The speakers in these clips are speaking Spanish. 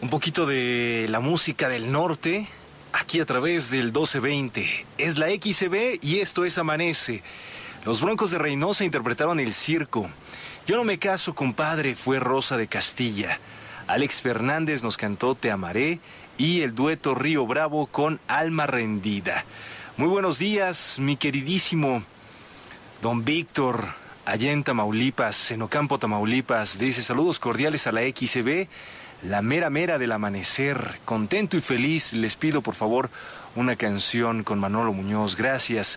Un poquito de la música del norte, aquí a través del 1220. Es la XCB y esto es Amanece. Los Broncos de Reynosa interpretaron El Circo. Yo no me caso, compadre, fue Rosa de Castilla. Alex Fernández nos cantó Te amaré y el dueto Río Bravo con Alma Rendida. Muy buenos días, mi queridísimo don Víctor, allá en Tamaulipas, en Ocampo, Tamaulipas. Dice, saludos cordiales a la XCB, la mera mera del amanecer. Contento y feliz, les pido por favor una canción con Manolo Muñoz, gracias.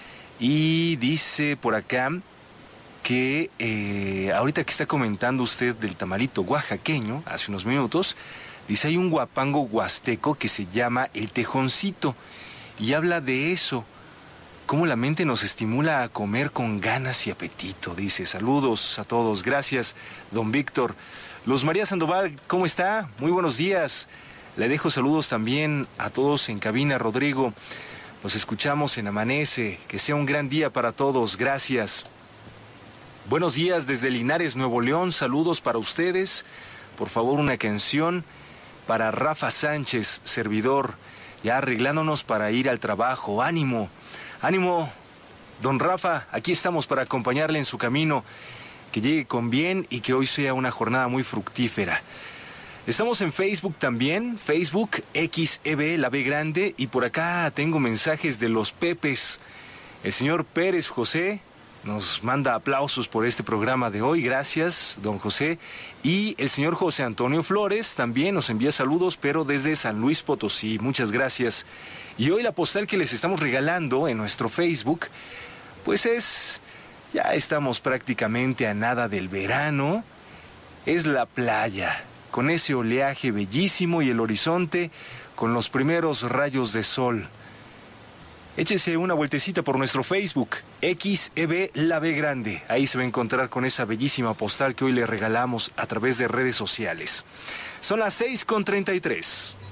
Y dice por acá que ahorita que está comentando usted del tamalito oaxaqueño, hace unos minutos, dice, hay un guapango huasteco que se llama El Tejoncito, y habla de eso, cómo la mente nos estimula a comer con ganas y apetito. Dice, saludos a todos, gracias, don Víctor. Luz María Sandoval, ¿cómo está? Muy buenos días. Le dejo saludos también a todos en cabina, Rodrigo. Los escuchamos en Amanece, que sea un gran día para todos, gracias. Buenos días desde Linares, Nuevo León, saludos para ustedes. Por favor, una canción para Rafa Sánchez, servidor, ya arreglándonos para ir al trabajo. ¡Ánimo! ¡Ánimo, don Rafa! Aquí estamos para acompañarle en su camino, que llegue con bien y que hoy sea una jornada muy fructífera. Estamos en Facebook también, Facebook XEB, la B grande, y por acá tengo mensajes de los Pepes. El señor Pérez José nos manda aplausos por este programa de hoy, gracias, don José. Y el señor José Antonio Flores también nos envía saludos, pero desde San Luis Potosí, muchas gracias. Y hoy la postal que les estamos regalando en nuestro Facebook, pues ya estamos prácticamente a nada del verano, es la playa, con ese oleaje bellísimo y el horizonte con los primeros rayos de sol. Échese una vueltecita por nuestro Facebook, XEB La B Grande. Ahí se va a encontrar con esa bellísima postal que hoy le regalamos a través de redes sociales. Son las 6:33.